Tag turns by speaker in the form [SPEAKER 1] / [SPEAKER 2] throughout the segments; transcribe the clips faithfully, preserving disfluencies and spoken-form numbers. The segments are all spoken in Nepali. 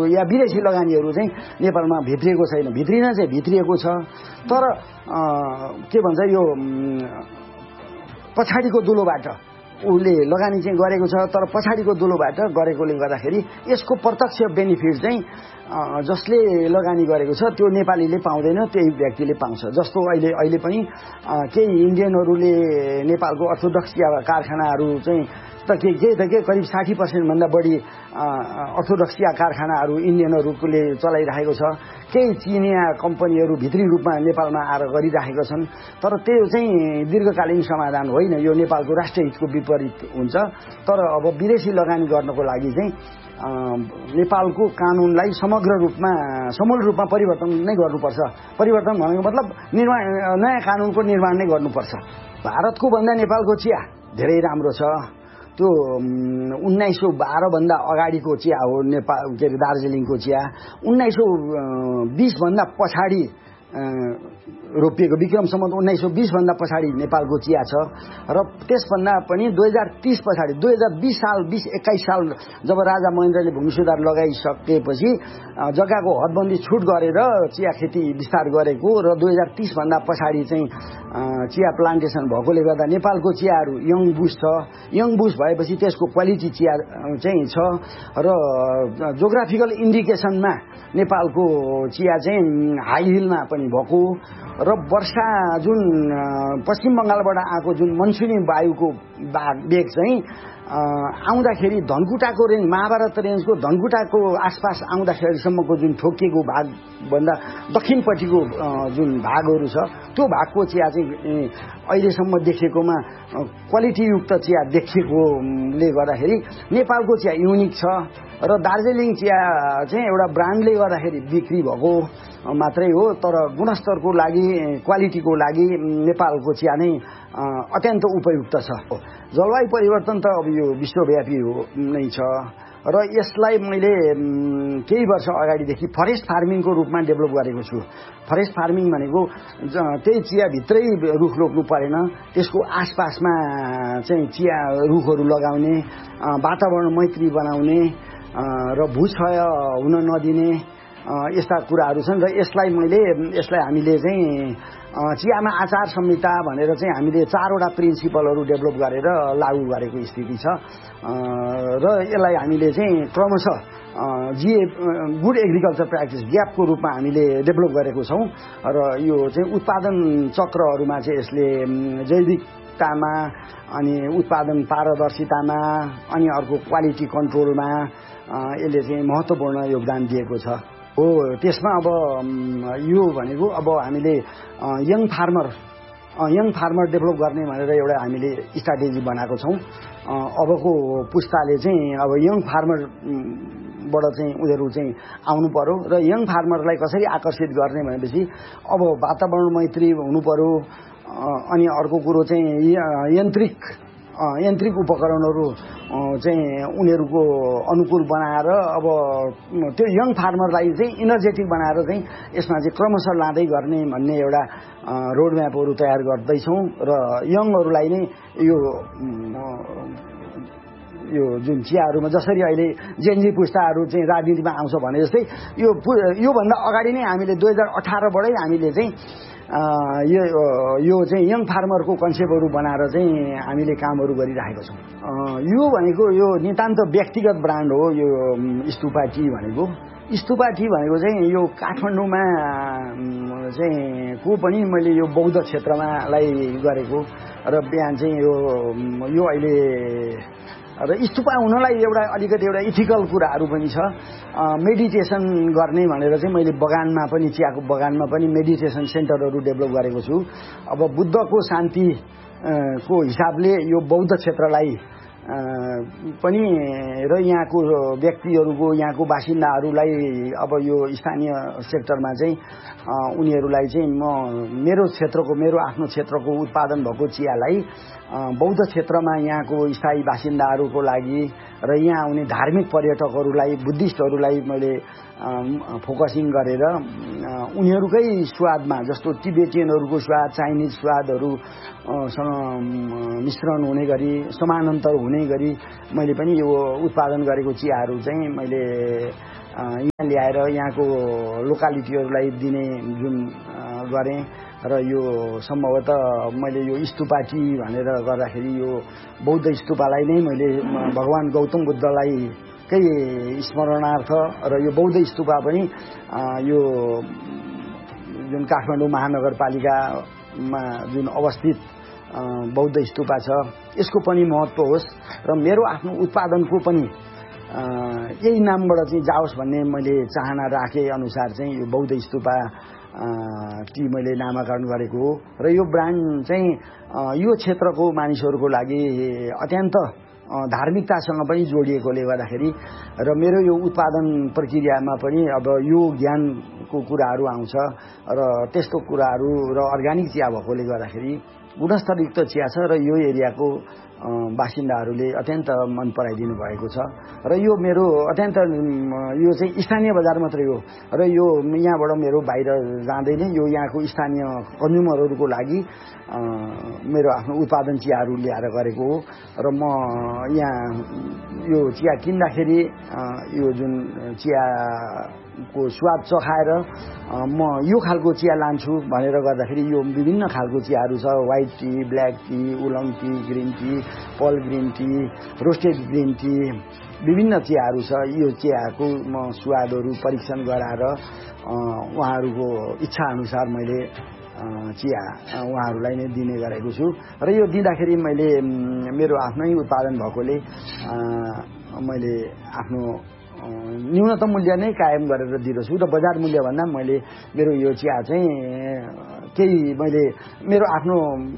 [SPEAKER 1] या विदेशी लगानीहरू चाहिँ नेपालमा भित्रिएको छैन। भित्रिन चाहिँ भित्रिएको छ, तर के भन्छ यो पछाडिको दुलोबाट उसले लगानी चाहिँ गरेको छ, तर पछाडिको दुलोबाट गरेकोले गर्दाखेरि यसको प्रत्यक्ष बेनिफिट चाहिँ जसले लगानी गरेको छ त्यो नेपालीले पाउँदैन, त्यही व्यक्तिले पाउँछ। जस्तो अहिले अहिले पनि केही इन्डियनहरूले नेपालको अर्थोडक्स कारखानाहरू चाहिँ त के के त के करिब साठी पर्सेन्ट भन्दा बढी अर्थोडक्स कारखानाहरू इन्डियनहरूले चलाइरहेको छ। केही चिनिया कम्पनीहरू भित्री रूपमा नेपालमा आएर गरिरहेका छन्, तर त्यो चाहिँ दीर्घकालीन समाधान होइन, यो नेपालको राष्ट्रिय हितको विपरीत हुन्छ। तर अब विदेशी लगानी गर्नको लागि चाहिँ नेपालको कानुनलाई समग्र रूपमा समूल रूपमा परिवर्तन नै गर्नुपर्छ। परिवर्तन भनेको मतलब निर्माण नयाँ कानुनको निर्माण नै गर्नुपर्छ। भारतको भन्दा नेपालको चिया धेरै राम्रो छ। त्यो उन्नाइस सौ बाह्र भन्दा अगाडिको चिया हो नेपाल के अरे दार्जिलिङको चिया। उन्नाइस सौ बीस भन्दा पछाडि रोपिएको विक्रम सम्वत उन्नाइस सौ बीस भन्दा पछाडि नेपालको चिया छ। र त्यसभन्दा पनि दुई हजार तीस पछाडि दुई हजार बीस साल बीस एक्काइस साल जब राजा महेन्द्रले भूमि सुधार लगाइसकेपछि जग्गाको हदबन्दी छुट गरेर चिया खेती विस्तार गरेको र दुई हजार तीस भन्दा पछाडि चाहिँ चिया प्लान्टेसन भएकोले गर्दा नेपालको चियाहरू यङ बुस छ। यङ बुस भएपछि त्यसको क्वालिटी चिया चाहिँ छ र जोग्राफिकल इन्डिकेसनमा नेपालको चिया चाहिँ हाई हिलमा पनि भएको र वर्षा जुन पश्चिम बङ्गालबाट आएको जुन मनसुनी वायुको वेग चाहिँ आउँदाखेरि धनकुटाको रेन्ज महाभारत रेन्जको धनकुटाको आसपास आउँदाखेरिसम्मको जुन ठोकिएको भाग भन्दा दक्षिणपट्टिको जुन भागहरू छ त्यो भागको चिया चाहिँ अहिलेसम्म देखेकोमा क्वालिटीयुक्त चिया देखिएकोले गर्दाखेरि नेपालको चिया युनिक छ। र दार्जिलिङ चिया चाहिँ एउटा ब्रान्डले गर्दाखेरि बिक्री भएको मात्रै हो, तर गुणस्तरको लागि क्वालिटीको लागि नेपालको चिया नै अत्यन्त उपयुक्त छ। जलवायु परिवर्तन त अब यो विश्वव्यापी हो नै छ र यसलाई मैले केही वर्ष अगाडिदेखि फरेस्ट फार्मिङको रूपमा डेभलप गरेको छु। फरेस्ट फार्मिङ भनेको त्यही चियाभित्रै रुख रोप्नु परेन, त्यसको आसपासमा चाहिँ चिया रुखहरू लगाउने, वातावरण मैत्री बनाउने र भूक्षय हुन नदिने यस्ता कुराहरू छन्। र यसलाई मैले यसलाई हामीले चाहिँ चियामा आचार संहिता भनेर चाहिँ हामीले चारवटा प्रिन्सिपलहरू डेभलप गरेर लागू गरेको स्थिति छ र यसलाई हामीले चाहिँ क्रमशः जिए गुड एग्रिकल्चर प्र्याक्टिस ग्यापको रूपमा हामीले डेभलप गरेको छौँ। र यो चाहिँ उत्पादन चक्रहरूमा चाहिँ यसले जैविकतामा अनि उत्पादन पारदर्शितामा अनि अर्को क्वालिटी कन्ट्रोलमा यसले चाहिँ महत्त्वपूर्ण योगदान दिएको छ हो। त्यसमा अब यो भनेको अब हामीले young farmer young farmer develop गर्ने भनेर एउटा हामीले स्ट्राटेजी बनाएको छौँ। अबको पुस्ताले चाहिँ अब यङ फार्मरबाट चाहिँ उनीहरू चाहिँ आउनु पर्यो र यङ फार्मरलाई कसरी आकर्षित गर्ने भनेपछि अब वातावरण मैत्री हुनु पर्यो। अनि अर्को कुरो चाहिँ यन्त्रिक यन्त्रिक उपकरणहरू चाहिँ उनीहरूको अनुकूल बनाएर अब त्यो यङ फार्मरलाई चाहिँ इनर्जेटिक बनाएर चाहिँ यसमा चाहिँ क्रमशः लाँदै गर्ने भन्ने एउटा रोडम्यापहरू तयार गर्दैछौँ। र यङहरूलाई नै यो यो जुन चियाहरूमा जसरी अहिले जेनजी पुस्ताहरू चाहिँ राजनीतिमा आउँछ भने जस्तै यो योभन्दा अगाडि नै हामीले दुई हजार अठारबाटै हामीले चाहिँ यो यो चाहिँ यङ फार्मरको कन्सेप्टहरू बनाएर चाहिँ हामीले कामहरू गरिरहेका छौँ। यो भनेको यो नितान्त व्यक्तिगत ब्रान्ड हो। यो स्तुपा टी भनेको स्तुपा टी भनेको चाहिँ यो काठमाडौँमा चाहिँ को पनि मैले यो बौद्ध क्षेत्रमा लाई गरेको र बिहान चाहिँ यो यो अहिले र स्तुपा हुनलाई एउटा अलिकति एउटा इथिकल कुराहरू पनि छ। मेडिटेसन गर्ने भनेर चाहिँ मैले बगानमा पनि चियाको बगानमा पनि मेडिटेसन सेन्टरहरू डेभलप गरेको छु। अब बुद्धको शान्ति को हिसाबले यो बौद्ध क्षेत्रलाई पनि र यहाँको व्यक्तिहरूको यहाँको बासिन्दाहरूलाई अब यो स्थानीय सेक्टरमा चाहिँ उनीहरूलाई चाहिँ म मेरो क्षेत्रको मेरो आफ्नो क्षेत्रको उत्पादन भएको चियालाई बौद्ध क्षेत्रमा यहाँको स्थायी बासिन्दाहरूको लागि र यहाँ आउने धार्मिक पर्यटकहरूलाई बुद्धिस्टहरूलाई मैले फोकसिङ गरेर उनीहरूकै स्वादमा जस्तो टिबेटियनहरूको स्वाद चाइनिज स्वादहरू सँग मिश्रण हुने गरी समानान्तर हुने गरी मैले पनि यो उत्पादन गरेको चियाहरू चाहिँ मैले यहाँ ल्याएर यहाँको लोकालिटीहरूलाई दिने जुन गरेँ र यो सम्भवतः मैले यो स्तूपा टी भनेर गर्दाखेरि यो बौद्ध स्तूपालाई नै मैले भगवान गौतम बुद्धलाई कै स्मरणार्थ र यो बौद्ध स्तूपा पनि यो जुन काठमाडौँ महानगरपालिकामा जुन अवस्थित बौद्ध स्तूपा छ यसको पनि महत्त्व होस् र मेरो आफ्नो उत्पादनको पनि यही नामबाट चाहिँ जाओस् भन्ने मैले चाहना राखे अनुसार चाहिँ यो बौद्ध स्तूपा टी मैले नामाकरण गरेको हो र यो ब्रान्ड चाहिँ यो क्षेत्रको मानिसहरूको लागि अत्यन्त धार्मिकतासँग पनि जोडिएकोले गर्दाखेरि र मेरो यो उत्पादन प्रक्रियामा पनि अब यो ज्ञानको कुराहरू आउँछ र त्यस्तो कुराहरू र अर्ग्यानिक चिया भएकोले गर्दाखेरि गुणस्तरयुक्त चिया छ र यो एरियाको बासिन्दाहरूले अत्यन्त मन पराइदिनु भएको छ र यो मेरो अत्यन्त यो चाहिँ स्थानीय बजार मात्रै हो र यो यहाँबाट मेरो बाहिर जाँदैन यो यहाँको स्थानीय कन्ज्युमरहरूको लागि मेरो आफ्नो उत्पादन चियाहरू ल्याएर गरेको हो र म यहाँ यो चिया किन्दाखेरि यो जुन चियाको स्वाद चखाएर म यो खालको चिया लान्छु भनेर गर्दाखेरि यो विभिन्न खालको चियाहरू छ white T black tea उलङ tea green tea पल green tea roasted green tea विभिन्न चियाहरू छ यो चियाको म स्वादहरू परीक्षण गराएर उहाँहरूको इच्छा अनुसार मैले चिया उहाँहरूलाई नै दिने गरेको छु र यो दिँदाखेरि मैले मेरो आफ्नै उत्पादन भएकोले मैले आफ्नो न्यूनतम मूल्य नै कायम गरेर दिँदछु र बजार मूल्यभन्दा मैले मेरो यो चिया चाहिँ केही मैले मेरो आफ्नो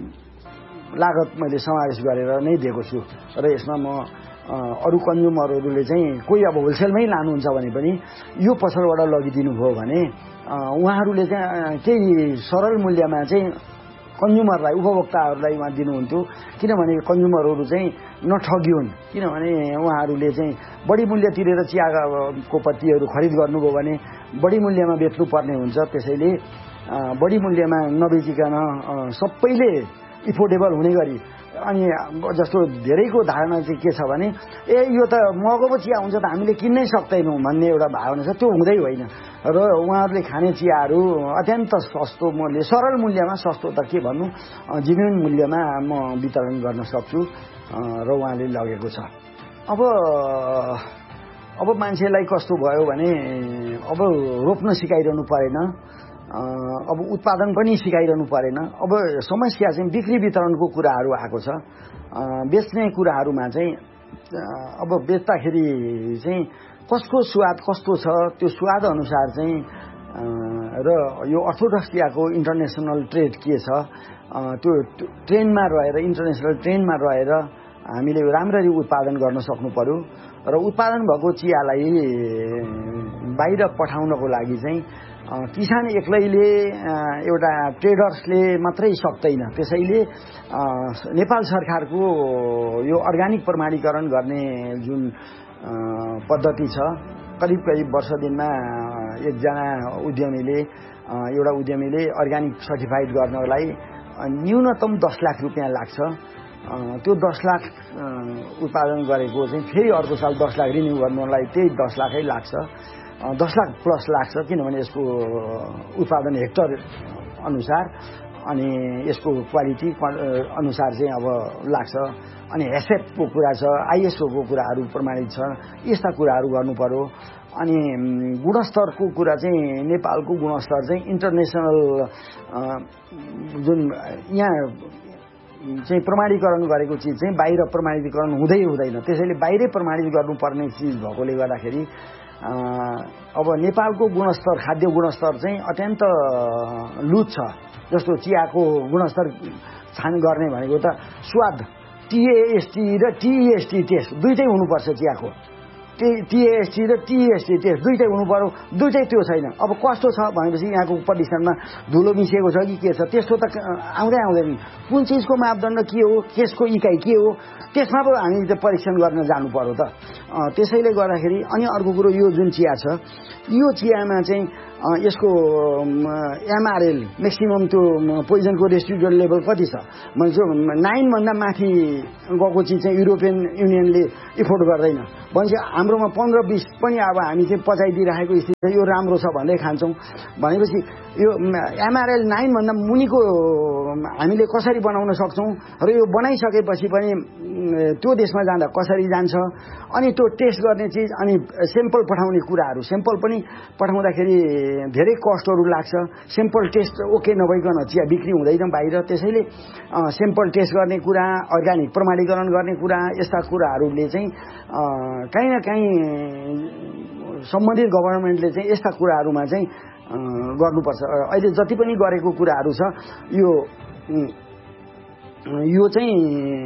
[SPEAKER 1] लागत मैले समावेश गरेर नै दिएको छु र यसमा म अरू कन्ज्युमरहरूले चाहिँ कोही अब होलसेलमै लानुहुन्छ भने पनि यो पसलबाट लगिदिनु भयो भने उहाँहरूले चाहिँ केही सरल मूल्यमा चाहिँ कन्ज्युमरलाई उपभोक्ताहरूलाई उहाँ दिनुहुन्थ्यो किनभने कन्ज्युमरहरू चाहिँ नठगिउन् किनभने उहाँहरूले चाहिँ बढी मूल्य तिरेर चियाको पत्तीहरू खरिद गर्नुभयो भने बढी मूल्यमा बेच्नु पर्ने हुन्छ त्यसैले बढी मूल्यमा नबेचिकन सबैले इफोर्डेबल हुने गरी अनि जस्तो धेरैको धारणा चाहिँ के छ भने ए यो त महँगो पो चिया हुन्छ त हामीले किन्नै सक्दैनौँ भन्ने एउटा भावना छ त्यो हुँदै होइन र उहाँहरूले खाने चियाहरू अत्यन्त सस्तो मूल्य सरल मूल्यमा सस्तो त के भन्नु जेन्युन मूल्यमा म वितरण गर्न सक्छु र उहाँले लगेको छ अब अब मान्छेलाई कस्तो भयो भने अब रोप्न सिकाइरहनु परेन अब उत्पादन पनि सिकाइरहनु परेन अब समस्या चाहिँ बिक्री वितरणको कुराहरू आएको छ बेच्ने कुराहरूमा चाहिँ अब बेच्दाखेरि चाहिँ कसको स्वाद कस्तो छ त्यो स्वाद अनुसार चाहिँ र यो अर्थोडक्स चियाको इन्टरनेसनल ट्रेड के छ त्यो ट्रेन्डमा रहेर इन्टरनेसनल ट्रेन्डमा रहेर हामीले राम्ररी उत्पादन गर्न सक्नु पर्यो र उत्पादन भएको चियालाई बाहिर पठाउनको लागि चाहिँ किसान एक्लैले एउटा ट्रेडर्सले मात्रै सक्दैन त्यसैले नेपाल सरकारको यो अर्ग्यानिक प्रमाणीकरण गर्ने जुन पद्धति छ करिब करिब वर्ष दिनमा एकजना उद्यमीले एउटा उद्यमीले अर्ग्यानिक सर्टिफाइड गर्नलाई न्यूनतम दस लाख रुपियाँ लाग्छ त्यो दस लाख उत्पादन गरेको चाहिँ फेरि अर्को साल दस लाख रिन्यू गर्नलाई त्यही दस लाखै लाग्छ दस लाख प्लस लाग्छ किनभने यसको उत्पादन हेक्टर अनुसार अनि यसको क्वालिटी अनुसार चाहिँ अब लाग्छ अनि हेसेपको कुरा छ आइएसओको कुराहरू प्रमाणित छ यस्ता कुराहरू गर्नु पर्यो अनि गुणस्तरको कुरा चाहिँ नेपालको गुणस्तर चाहिँ इन्टरनेसनल जुन यहाँ चाहिँ प्रमाणीकरण गरेको चिज चाहिँ बाहिर प्रमाणीकरण हुँदै हुँदैन त्यसैले बाहिरै प्रमाणित गर्नुपर्ने चिज भएकोले गर्दाखेरि अब नेपालको गुणस्तर खाद्य गुणस्तर चाहिँ अत्यन्त लुज छ जस्तो चियाको गुणस्तर छान गर्ने भनेको त स्वाद टिएएसटी र टिएसटी टेस्ट दुईटै हुनुपर्छ चियाको टिएएसटी र टिएसटी टेस्ट दुईटै हुनु पर्यो दुईटै त्यो छैन अब कस्तो छ भनेपछि यहाँको प्रदूषणमा धुलो मिसिएको छ कि के छ त्यस्तो त आउँदै आउँदैन कुन चिजको मापदण्ड के हो त्यसको इकाइ के हो त्यसमा पो हामी त परीक्षण गर्न जानु पर्यो त त्यसैले गर्दाखेरि अनि अर्को कुरो यो जुन चिया छ यो चियामा चाहिँ यसको एमआरएल म्याक्सिमम त्यो पोइजनको रेसिडुअल लेभल कति छ भन्छ नाइन भन्दा माथि गएको चिज चाहिँ युरोपियन युनियनले इफोर्ड गर्दैन भन्छ हाम्रोमा पन्ध्र बिस पनि अब हामी चाहिँ पचाइदिइराखेको स्थिति यो राम्रो छ भन्दै खान्छौँ भनेपछि यो एमआरएल नाइन भन्दा मुनिको हामीले कसरी बनाउन सक्छौँ र यो बनाइसकेपछि पनि त्यो देशमा जाँदा कसरी जान्छ अनि त्यो टेस्ट गर्ने चिज अनि सेम्पल पठाउने कुराहरू सेम्पल पनि पठाउँदाखेरि धेरै कस्टहरू लाग्छ सेम्पल टेस्ट ओके नभइकन चिया बिक्री हुँदैन बाहिर त्यसैले सेम्पल टेस्ट गर्ने कुरा अर्ग्यानिक प्रमाणीकरण गर्ने कुरा यस्ता कुराहरूले चाहिँ काहीँ न काहीँ सम्बन्धित गभर्मेन्टले चाहिँ यस्ता कुराहरूमा चाहिँ गर्नुपर्छ अहिले जति पनि गरेको कुराहरू छ यो यो चाहिँ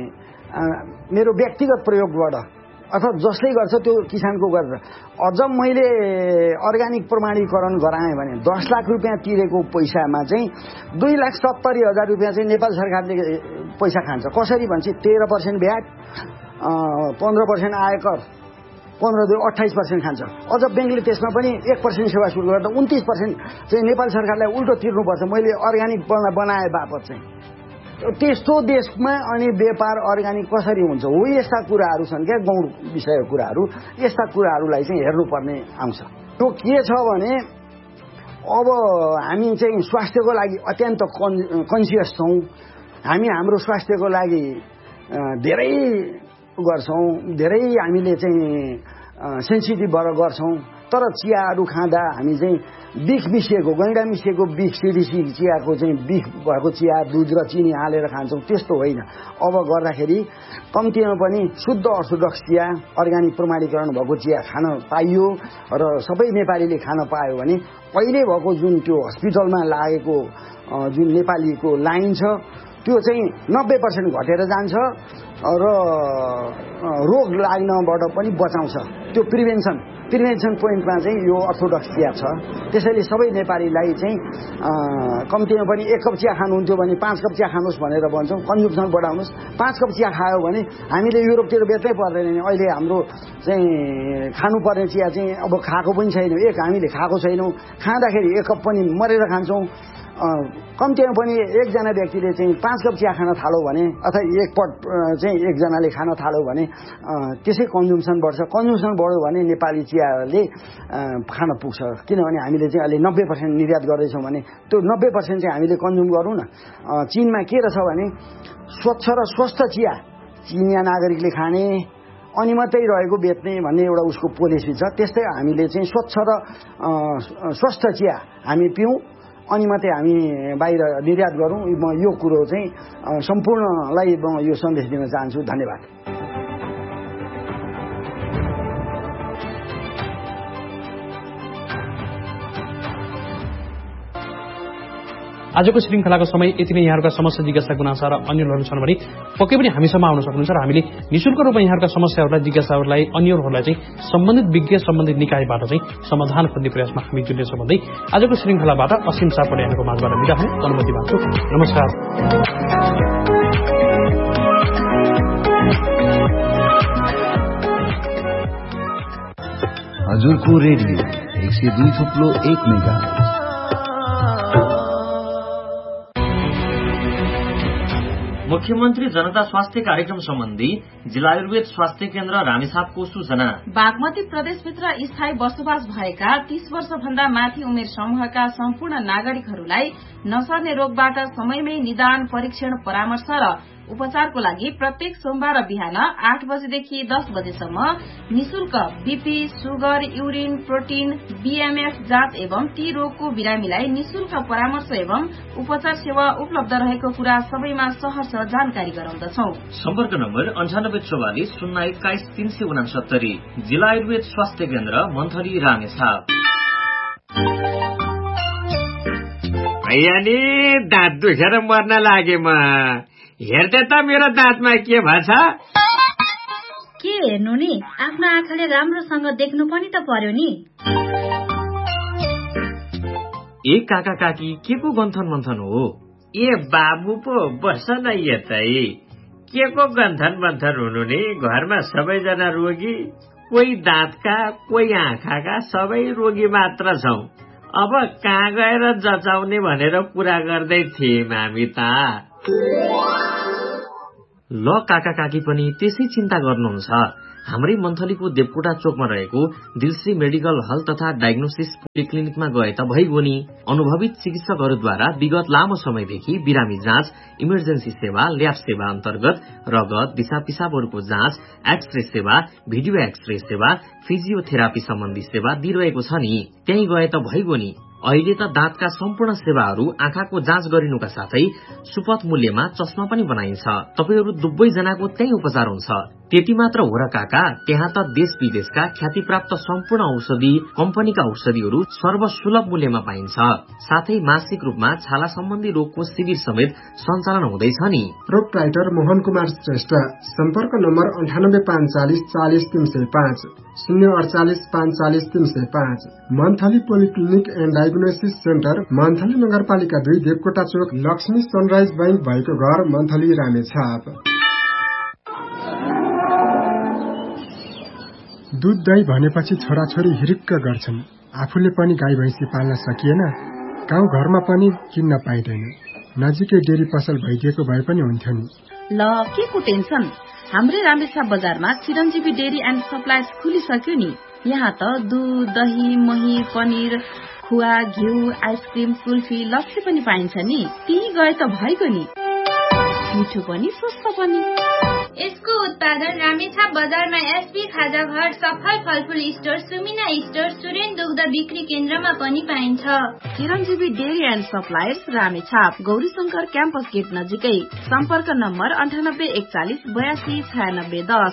[SPEAKER 1] मेरो व्यक्तिगत प्रयोगबाट अथवा जसले गर्छ त्यो किसानको गर्छ अझ मैले अर्ग्यानिक प्रमाणीकरण गराएँ भने दस लाख रुपियाँ तिरेको पैसामा चाहिँ दुई लाख सत्तरी हजार रुपियाँ चाहिँ नेपाल सरकारले पैसा खान्छ कसरी भन्छ तेह्र पर्सेन्ट भ्याट पन्ध्र पर्सेन्ट आयकर पन्ध्र दुई अठाइस पर्सेन्ट खान्छ अझ ब्याङ्कले त्यसमा पनि एक पर्सेन्ट सेवा शुल्क गर्दा उन्तिस पर्सेन्ट चाहिँ नेपाल सरकारलाई उल्टो तिर्नुपर्छ मैले अर्ग्यानिक बनाए बापत चाहिँ त्यस्तो देशमा अनि व्यापार अर्ग्यानिक कसरी हुन्छ हो यस्ता कुराहरू छन् क्या गौण विषयको कुराहरू यस्ता कुराहरूलाई चाहिँ हेर्नुपर्ने आउँछ त्यो के छ भने अब हामी चाहिँ स्वास्थ्यको लागि अत्यन्त कन् कन्सियस छौँ हामी हाम्रो स्वास्थ्यको लागि धेरै गर्छौँ धेरै हामीले चाहिँ सेन्सिटिभ भएर गर्छौँ तर चियाहरू खाँदा हामी चाहिँ बिख मिसिएको गैँडा मिसिएको बिख सिडिसी चियाको चाहिँ बिख भएको चिया दुध र चिनी हालेर खान्छौँ त्यस्तो होइन अब गर्दाखेरि कम्तीमा पनि शुद्ध अर्थोडक्स चिया अर्ग्यानिक प्रमाणीकरण भएको चिया खान पाइयो र सबै नेपालीले खान पायो भने पहिले भएको जुन त्यो हस्पिटलमा लागेको जुन नेपालीको लाइन छ त्यो चाहिँ नब्बे पर्सेन्ट घटेर जान्छ र रोग लाग्नबाट पनि बचाउँछ त्यो प्रिभेन्सन प्रिभेन्सन पोइन्टमा चाहिँ यो अर्थोडक्स चिया छ त्यसैले सबै नेपालीलाई चाहिँ कम्तीमा पनि एक कप चिया खानुहुन्थ्यो भने पाँच कप चिया खानुहोस् भनेर भन्छौँ कन्ज्युम्सन बढाउनुहोस् पाँच कप चिया खायो भने हामीले युरोपतिर बेच्नै पर्दैन नि अहिले हाम्रो चाहिँ खानुपर्ने चिया चाहिँ अब खाएको पनि छैन एक हामीले खाएको छैनौँ खाँदाखेरि एक कप पनि मरेर खान्छौँ कम्तीमा पनि एकजना व्यक्तिले चाहिँ पाँच कप चिया खान थाल्यो भने अथवा एक पट चाहिँ एकजनाले खान थाल्यो भने त्यसै कन्ज्युम्सन बढ्छ कन्ज्युम्सन बढ्यो भने नेपाली चियाले खान पुग्छ किनभने हामीले चाहिँ अहिले नब्बे पर्सेन्ट निर्यात गर्दैछौँ भने त्यो नब्बे पर्सेन्ट चाहिँ हामीले कन्ज्युम गरौँ न चीनमा के रहेछ भने स्वच्छ र स्वस्थ चिया चिनिया नागरिकले खाने अनि मात्रै रहेको बेच्ने भन्ने एउटा उसको पोलिसी छ त्यस्तै हामीले चाहिँ स्वच्छ र स्वस्थ चिया हामी पिउँ अनि मात्रै हामी बाहिर निर्यात गरौँ म यो कुरो चाहिँ सम्पूर्णलाई म यो सन्देश दिन चाहन्छु धन्यवाद
[SPEAKER 2] आजको श्रृङ्खलाको समय यति नै यहाँहरूका समस्या जिज्ञासा गुनासा र अन्यहरू छन् भने पक्कै पनि हामीसम्म आउन सक्नुहुन्छ र हामीले निःशुल्क रूपमा यहाँहरूका समस्याहरूलाई जिज्ञासाहरूलाई अन्यहरूलाई चाहिँ सम्बन्धित विज्ञ सम्बन्धित निकायबाट चाहिँ समाधान खोज्ने प्रयासमा हामी जुट्नेछौँ भन्दै आजको श्रृङ्खलाबाट असीम सापले यहाँको माझबाट बिदा हुने अनुमति माग्छु नमस्कार
[SPEAKER 3] हजुरको रेडियो एक सय दुई थुप्लो एक मेगाहर्ज
[SPEAKER 4] मुख्यमन्त्री जनता स्वास्थ्य कार्यक्रम सम्बन्धी जिल्ला आयुर्वेद स्वास्थ्य केन्द्र रामेछापको सूचना
[SPEAKER 5] बागमती प्रदेशभित्र स्थायी बसोबास भएका तीस वर्ष भन्दा माथि उमेर समूहका सम्पूर्ण नागरिकहरूलाई नसर्ने रोगबाट समयमै निदान परीक्षण परामर्श र उपचारको लागि प्रत्येक सोमबार बिहान आठ बजेदेखि दस बजेसम्म निशुल्क BP sugar urine protein BMF जाँच एवं ती रोगको बिरामीलाई निशुल्क परामर्श एवं उपचार सेवा उपलब्ध रहेको कुरा सबैमा सहर्ष जानकारी गराउँदछौ
[SPEAKER 4] सम्पर्क नम्बर अन्ठानब्बे चौवालिस शून्य एक्काइस तीन सय उनासत्तरी जिल्ला आयुर्वेद स्वास्थ्य केन्द्र मन्थली रामेछाप
[SPEAKER 6] दाँत दुखेर मर्न लागे म हेर्दै त मेरो दाँतमा के भन्छ
[SPEAKER 7] के हेर्नु नि आफ्नो आँखाले राम्रोसँग देख्नु पनि त पर्यो नि
[SPEAKER 4] ए काका काकी के को गन्थन मन्थन हो
[SPEAKER 6] ए बाबु पो बस न यतै के को गन्थन मन्थन हुनु नि घरमा सबैजना रोगी कोही दाँतका कोही आँखाका सबै रोगी मात्र छौं अब कहाँ गएर जचाउने भनेर कुरा गर्दै थियौं हामी त
[SPEAKER 4] ल काका काकी पनि त्यसै चिन्ता गर्नुहुन्छ हाम्रै मन्थलीको देवकोटा चोकमा रहेको दिलश्री मेडिकल हल तथा डायग्नोसिस पोलिक्लिनिकमा गए त भइगयो नि। अनुभवित चिकित्सकहरूद्वारा विगत लामो समयदेखि बिरामी जाँच, इमर्जेन्सी सेवा, ल्याब सेवा अन्तर्गत रगत, दिशा पिसाबहरूको जाँच, एक्सरे सेवा, भिडियो एक्सरे सेवा, फिजियोथेरापी सम्बन्धी सेवा दिइरहेको छ नि। त्यही गए त भइगयो नि। अहिले त दाँतका सम्पूर्ण सेवाहरू, आँखाको जाँच गरिनुका साथै सुपथ मूल्यमा चस्मा पनि बनाइन्छ। तपाईहरू दुवै जनाको त्यही उपचार हुन्छ। त्यति मात्र हो र काका, त्यहाँ त देश विदेशका ख्यातिप्राप्त सम्पूर्ण औषधि कम्पनीका औषधिहरू सर्वसुलभ मूल्यमा पाइन्छ। साथै मासिक रूपमा छाला सम्बन्धी रोगको शिविर समेत सञ्चालन हुँदैछ नि।
[SPEAKER 8] प्रोप्राइटर मोहन कुमार श्रेष्ठ, सम्पर्क नम्बर अन्ठानब्बे पाँच चालिस चालिस तीन सय पाँच शून्य अडचालिस पाँच चालिस तीन सय पाँच। Monthly polyclinic and diagnosis centre, monthly नगरपालिका दुई, देवकोटा चोक, लक्ष्मी सनराइज बैंक भएको घर, मन्थली रामेछाप। दूध दही भनेपछि छोराछोरी हिरिक्क गर्छन्। आफूले पनि गाई भैँसी पाल्न सकिएन, गाउँ घरमा पनि किन्न पाइँदैन। नजिकै डेरी पसल भइदिएको भए पनि हुन्थ्यो नि।
[SPEAKER 5] ल के को टेन्सन, हाम्रै रामेछाप बजारमा चिरञ्जीवी डेरी एन्ड सप्लाइज खुलिसक्यो नि। यहाँ त दूध, दही, मही, पनिर, खुवा, घिउ, आइसक्रिम, कुल्फी, लस्सी पनि पाइन्छ नि। त्यही गए त भइगयो नि। मिठो पनि सस्तो पनि।
[SPEAKER 9] यसको उत्पादन रामेछाप बजारमा एसपी खाजा घर, सफल फलफुल स्टोर, सुमिना स्टोर, सुरेन दुग्ध बिक्री केन्द्रमा पनि पाइन्छ।
[SPEAKER 5] चिरञ्जीवी dairy and suppliers, Ramechhap, Gaurishankar campus get नजिकै। सम्पर्क नम्बर अन्ठानब्बे एकचालिस बयासी छयानब्बे दस।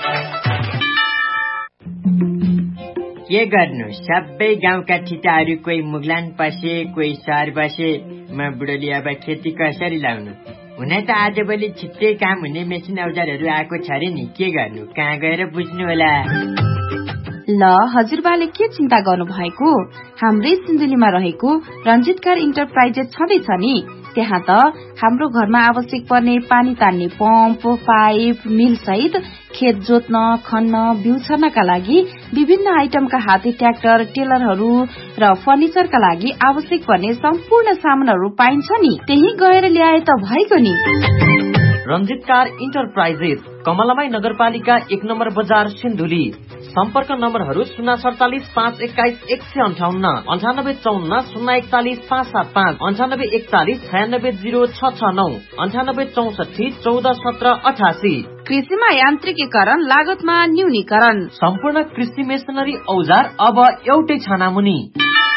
[SPEAKER 10] के गर्नु, सबै गाउँका ठिटाहरू कोही मुगलान पसे, कोही सहर बसे। म बुढोली अब खेती कसरी लाउनु? हुन त आजभोलि छिट्टै काम हुने मेसिन औजारहरू आएको छ रे नि। के गर्नु, कहाँ गएर बुझ्नु होला?
[SPEAKER 5] ल हजुरबाले के चिन्ता गर्नु भएको, हाम्रै सिन्धुलीमा रहेको रञ्जितकार इन्टरप्राइजेस छँदैछ नि। त्यहाँ त हाम्रो घरमा आवश्यक पर्ने पानी तान्ने पम्प, पाइप, मिल सहित खेत जोत्न, खन्न, बिउ छर्नका लागि विभिन्न आइटमका हाते ट्र्याक्टर, टेलरहरू र फर्निचरका लागि आवश्यक पर्ने सम्पूर्ण सामानहरू पाइन्छ नि। त्यही गएर ल्याए त भइगयो नि।
[SPEAKER 4] रञ्जितकार इन्टरप्राइजेस, कमलामाई नगरपालिका एक नम्बर बजार, सिन्धुली। सम्पर्क नम्बरहरू शून्य सडचालिस पाँच एक्काइस एक सय अन्ठाउन्न, अन्ठानब्बे चौन्न शून्य एकचालिस पाँच सात पाँच, अन्ठानब्बे एकचालिस छयानब्बे जिरो छ छ नौ, अन्ठानब्बे चौसठी चौध सत्र अठासी।
[SPEAKER 5] कृषिमा यान्त्रिकीकरण, लागतमा न्यूनीकरण,
[SPEAKER 4] सम्पूर्ण कृषि मेसिनरी औजार अब एउटै छानामुनि।